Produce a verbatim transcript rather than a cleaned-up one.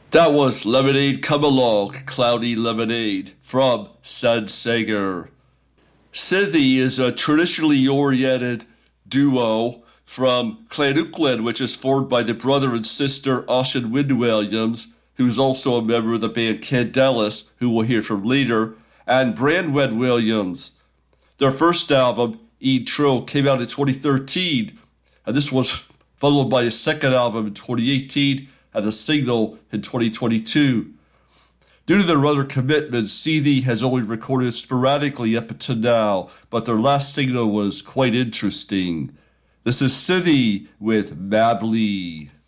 That was Lemonade Come Along, Cloudy Lemonade from Sun Singer. Sithi is a traditionally oriented duo from Clan Ukland, which is formed by the brother and sister Ocean Wind Williams, who's also a member of the band Candelas, who we'll hear from later, and Brandwed Williams. Their first album, E Trill, came out in twenty thirteen, and this was followed by a second album in twenty eighteen and a single in twenty twenty-two. Due to their other commitments, Sithi has only recorded sporadically up until now, but their last single was quite interesting. This is Sithi with Mably.